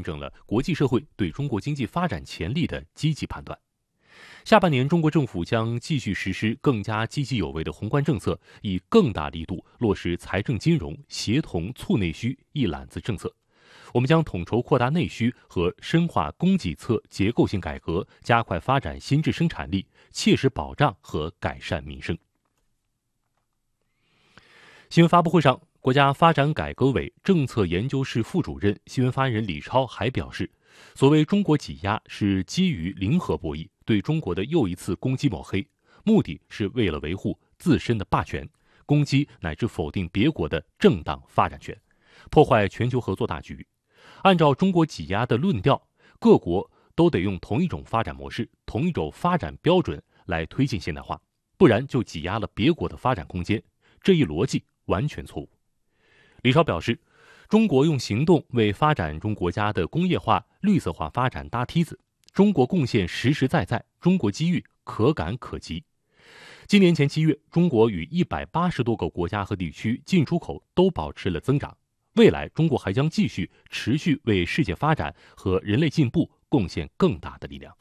证了国际社会对中国经济发展潜力的积极判断。下半年，中国政府将继续实施更加积极有为的宏观政策，以更大力度落实财政金融协同促内需一揽子政策。我们将统筹扩大内需和深化供给侧结构性改革，加快发展新质生产力，切实保障和改善民生。新闻发布会上，国家发展改革委政策研究室副主任、新闻发言人李超还表示，所谓中国挤压是基于零和博弈，对中国的又一次攻击抹黑，目的是为了维护自身的霸权，攻击乃至否定别国的正当发展权，破坏全球合作大局。按照中国挤压的论调，各国都得用同一种发展模式、同一种发展标准来推进现代化，不然就挤压了别国的发展空间，这一逻辑完全错误。李超表示，中国用行动为发展中国家的工业化、绿色化发展搭梯子，中国贡献实实在在，中国机遇可感可及。今年前7月，中国与180多个国家和地区进出口都保持了增长。未来，中国还将继续持续为世界发展和人类进步贡献更大的力量。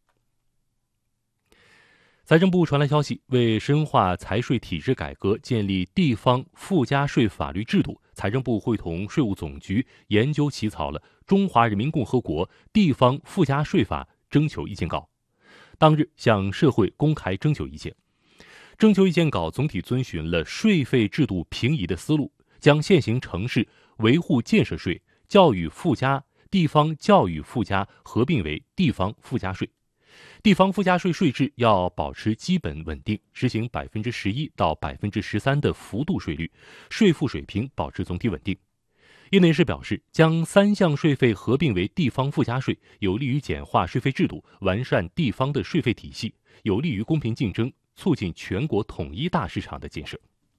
财政部传来消息，为深化财税体制改革，建立地方附加税法律制度，财政部会同税务总局研究起草了《中华人民共和国地方附加税法》征求意见稿，当日向社会公开征求意见。征求意见稿总体遵循了税费制度平移的思路，将现行城市维护建设税、教育附加、地方教育附加合并为地方附加税。地方附加税税制要保持基本稳定，实行11%到13%的幅度税率，税负水平保持总体稳定。业内人士表示，将3项税费合并为地方附加税，有利于简化税费制度，完善地方的税费体系，有利于公平竞争，促进全国统一大市场的建设。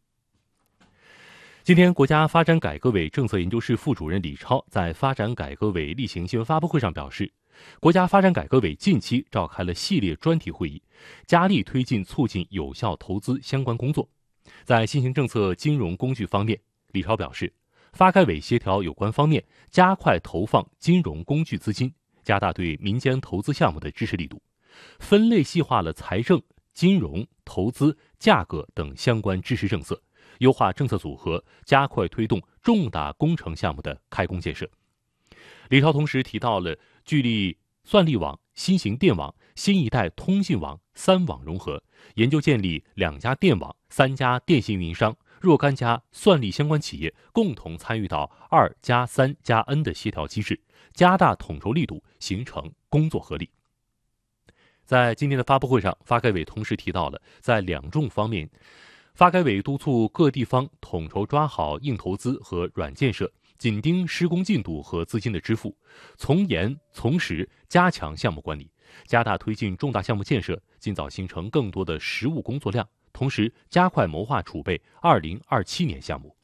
今天，国家发展改革委政策研究室副主任李超在发展改革委例行新闻发布会上表示，国家发展改革委近期召开了系列专题会议，加力推进促进有效投资相关工作。在新型政策金融工具方面，李超表示，发改委协调有关方面，加快投放金融工具资金，加大对民间投资项目的支持力度，分类细化了财政、金融、投资、价格等相关支持政策，优化政策组合，加快推动重大工程项目的开工建设。李超同时提到了聚力算力网、新型电网、新一代通信网3网融合，研究建立2家电网、3家电信运营商、若干家算力相关企业共同参与到2+3+N 的协调机制，加大统筹力度，形成工作合力。在今天的发布会上，发改委同时提到了在2重方面，发改委督促各地方统筹抓好硬投资和软建设，紧盯施工进度和资金的支付，从严从实加强项目管理，加大推进重大项目建设，尽早形成更多的实务工作量，同时加快谋划储备2027年项目。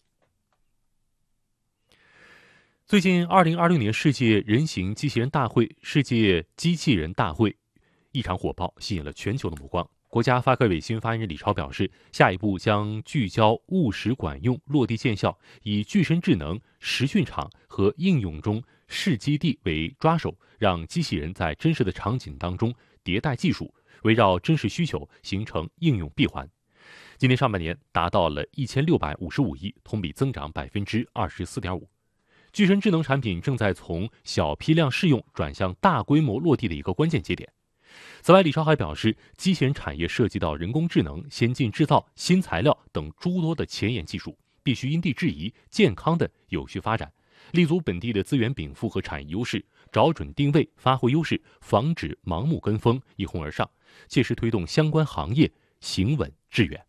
最近2026年世界人形机器人大会、世界机器人大会异常火爆，吸引了全球的目光。国家发改委新闻发言人李超表示，下一步将聚焦务实管用、落地见效，以具身智能、实训场和应用中试基地为抓手，让机器人在真实的场景当中迭代技术，围绕真实需求形成应用闭环。今年上半年达到了1655亿，同比增长24.5%。具身智能产品正在从小批量试用转向大规模落地的一个关键节点。此外，李超还表示，机器人产业涉及到人工智能、先进制造、新材料等诸多的前沿技术，必须因地制宜、健康的有序发展，立足本地的资源禀赋和产业优势，找准定位，发挥优势，防止盲目跟风、一哄而上，切实推动相关行业行稳致远。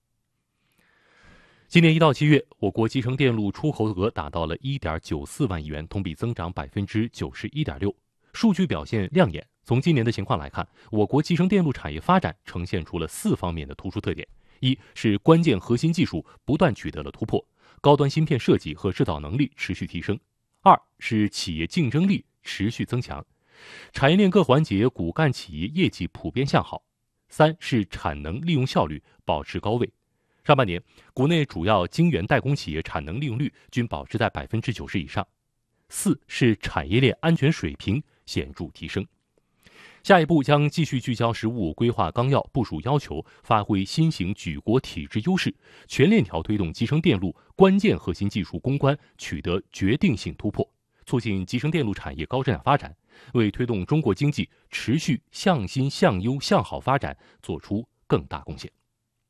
今年1到7月，我国集成电路出口额达到了1.94万亿元，同比增长91.6%，数据表现亮眼。从今年的情况来看，我国集成电路产业发展呈现出了4方面的突出特点：一是关键核心技术不断取得了突破，高端芯片设计和制造能力持续提升；二是企业竞争力持续增强，产业链各环节骨干企业业绩普遍向好；三是产能利用效率保持高位。上半年，国内主要晶圆代工企业产能利用率均保持在90%以上。 4是产业链安全水平显著提升。下一步将继续聚焦“十五五”规划纲要部署要求，发挥新型举国体制优势，全链条推动集成电路关键核心技术攻关取得决定性突破，促进集成电路产业高质量发展，为推动中国经济持续向新向优向好发展做出更大贡献。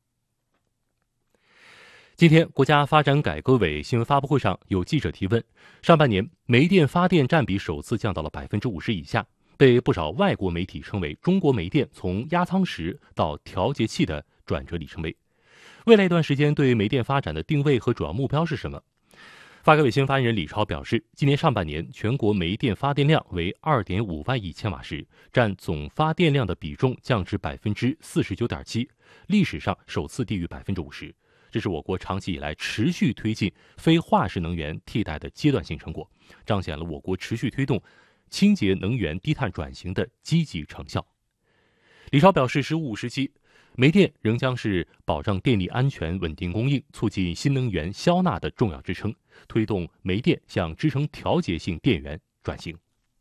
今天，国家发展改革委新闻发布会上有记者提问，上半年煤电发电占比首次降到了50%以下，被不少外国媒体称为中国煤电从压舱石到调节器的转折里程碑。未来一段时间对煤电发展的定位和主要目标是什么？发改委新闻发言人李超表示，今年上半年全国煤电发电量为2.5万亿千瓦时，占总发电量的比重降至49.7%，历史上首次低于50%。这是我国长期以来持续推进非化石能源替代的阶段性成果，彰显了我国持续推动清洁能源低碳转型的积极成效。李超表示，“十五五”时期，煤电仍将是保障电力安全稳定供应、促进新能源消纳的重要支撑，推动煤电向支撑调节性电源转型。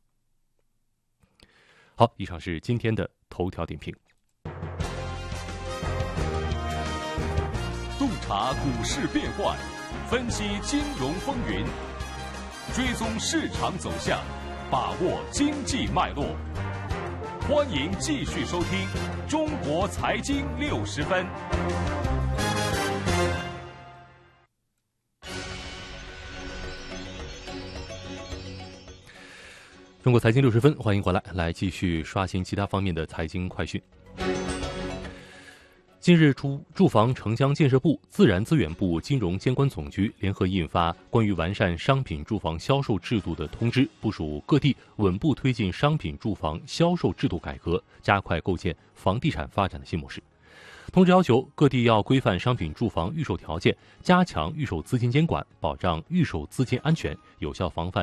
好，以上是今天的头条点评。 洞察股市变幻，分析金融风云，追踪市场走向，把握经济脉络。欢迎继续收听《中国财经60分》。 中国财经60分，欢迎回来继续刷新其他方面的财经快讯。近日，住房城乡建设部、自然资源部、金融监管总局联合印发《关于完善商品住房销售制度的通知》，部署各地稳步推进商品住房销售制度改革，加快构建房地产发展的新模式。通知要求各地要规范商品住房预售条件，加强预售资金监管，保障预售资金安全，有效防范